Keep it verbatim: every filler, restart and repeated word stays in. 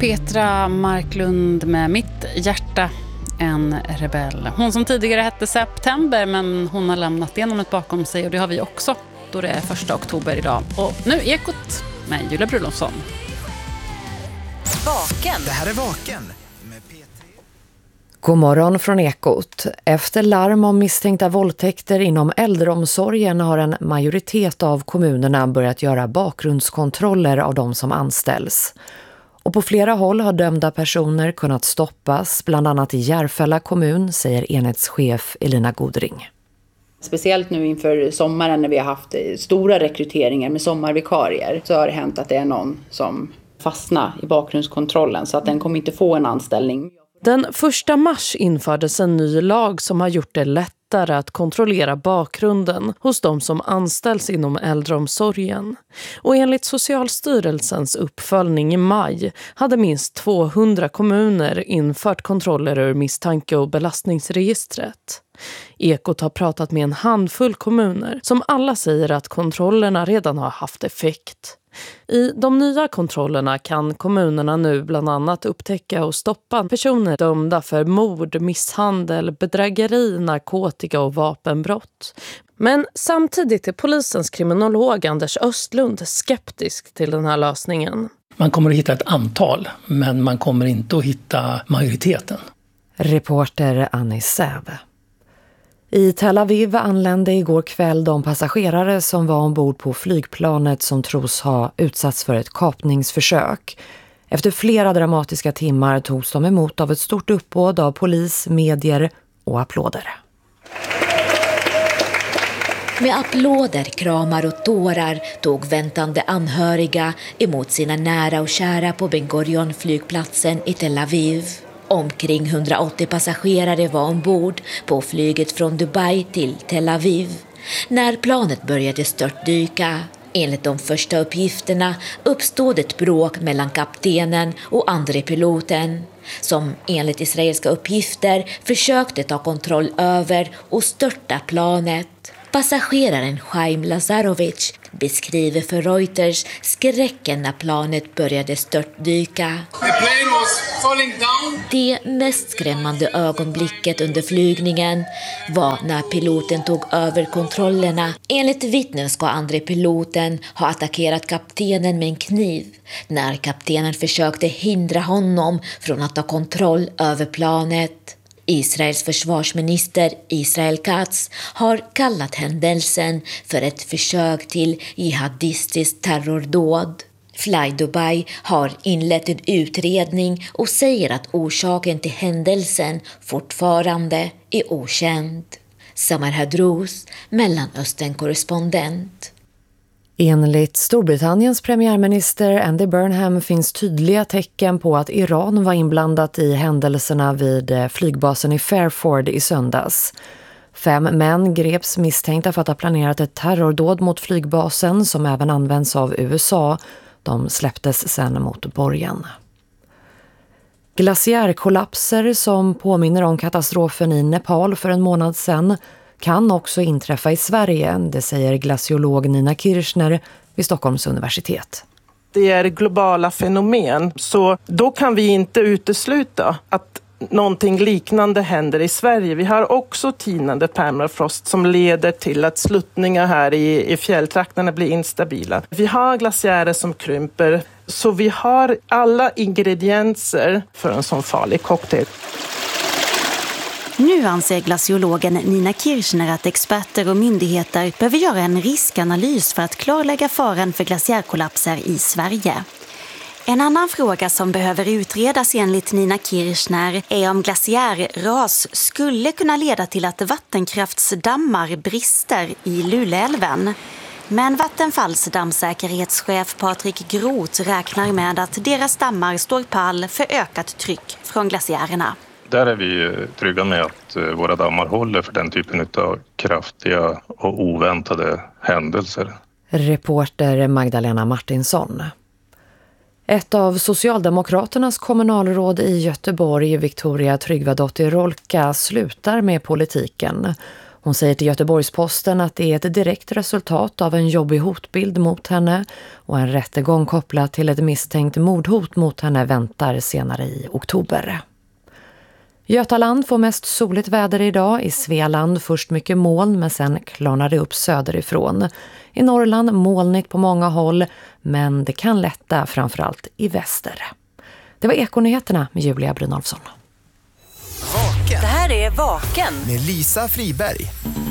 Petra Marklund med Mitt hjärta, en rebell. Hon som tidigare hette September, men hon har lämnat det namnet bakom sig, och det har vi också, då det är första oktober idag. Och nu Ekot med Julia Brulofsson. Vaken. Det här är Vaken. God morgon från Ekot. Efter larm om misstänkta våldtäkter inom äldreomsorgen har en majoritet av kommunerna börjat göra bakgrundskontroller av de som anställs. Och på flera håll har dömda personer kunnat stoppas, bland annat i Järfälla kommun, säger enhetschef Elina Godring. Speciellt nu inför sommaren när vi har haft stora rekryteringar med sommarvikarier, så har det hänt att det är någon som fastnar i bakgrundskontrollen, så att den kommer inte få en anställning. Den första mars infördes en ny lag som har gjort det lättare att kontrollera bakgrunden hos de som anställs inom äldreomsorgen. Och enligt Socialstyrelsens uppföljning i maj hade minst tvåhundra kommuner infört kontroller ur misstanke- och belastningsregistret. Ekot har pratat med en handfull kommuner som alla säger att kontrollerna redan har haft effekt. I de nya kontrollerna kan kommunerna nu bland annat upptäcka och stoppa personer dömda för mord, misshandel, bedrägeri, narkotika och vapenbrott. Men samtidigt är polisens kriminolog Anders Östlund skeptisk till den här lösningen. Man kommer att hitta ett antal, men man kommer inte att hitta majoriteten. Reporter Annie Säve. I Tel Aviv anlände igår kväll de passagerare som var ombord på flygplanet som tros ha utsatts för ett kapningsförsök. Efter flera dramatiska timmar togs de emot av ett stort uppbåd av polis, medier och applåder. Med applåder, kramar och tårar tog väntande anhöriga emot sina nära och kära på Ben Gurion flygplatsen i Tel Aviv. Omkring hundraåttio passagerare var ombord på flyget från Dubai till Tel Aviv när planet började störtdyka. Enligt de första uppgifterna uppstod ett bråk mellan kaptenen och andre piloten, som enligt israeliska uppgifter försökte ta kontroll över och störta planet. Passageraren Chaim Lazarovic beskriver för Reuters skräcken när planet började störtdyka. Det mest skrämmande ögonblicket under flygningen var när piloten tog över kontrollerna. Enligt vittnen ska andre piloten ha attackerat kaptenen med en kniv när kaptenen försökte hindra honom från att ta kontroll över planet. Israels försvarsminister Israel Katz har kallat händelsen för ett försök till jihadistiskt terrordåd. Fly Dubai har inlett en utredning och säger att orsaken till händelsen fortfarande är okänd. Samar Hadrous, Mellanöstern-korrespondent. Enligt Storbritanniens premiärminister Andy Burnham finns tydliga tecken på att Iran var inblandat i händelserna vid flygbasen i Fairford i söndags. Fem män greps misstänkta för att ha planerat ett terrordåd mot flygbasen som även används av U S A. De släpptes sedan mot borgen. Glaciärkollapser som påminner om katastrofen i Nepal för en månad sedan kan också inträffa i Sverige, det säger glaciolog Nina Kirchner vid Stockholms universitet. Det är globala fenomen, så då kan vi inte utesluta att någonting liknande händer i Sverige. Vi har också tinande permafrost som leder till att sluttningar här i, i fjälltrakterna blir instabila. Vi har glaciärer som krymper, så vi har alla ingredienser för en sån farlig cocktail. Nu anser glaciologen Nina Kirchner att experter och myndigheter behöver göra en riskanalys för att klarlägga faran för glaciärkollapser i Sverige. En annan fråga som behöver utredas enligt Nina Kirchner är om glaciärras skulle kunna leda till att vattenkraftsdammar brister i Luleälven. Men Vattenfalls dammsäkerhetschef Patrik Groth räknar med att deras dammar står pall för ökat tryck från glaciärerna. Där är vi trygga med att våra dammar håller för den typen av kraftiga och oväntade händelser. Reporter Magdalena Martinsson. Ett av Socialdemokraternas kommunalråd i Göteborg, Victoria Tryggvadottir Rolka, slutar med politiken. Hon säger till Göteborgs-Posten att det är ett direkt resultat av en jobbig hotbild mot henne och en rättegång kopplad till ett misstänkt mordhot mot henne väntar senare i oktober. Götaland får mest soligt väder idag. I Svealand först mycket moln men sen klarnar det upp söderifrån. I Norrland molnigt på många håll men det kan lätta framförallt i väster. Det var Ekonyheterna med Julia Brynolfsson. Vaken. Det här är Vaken med Lisa Friberg.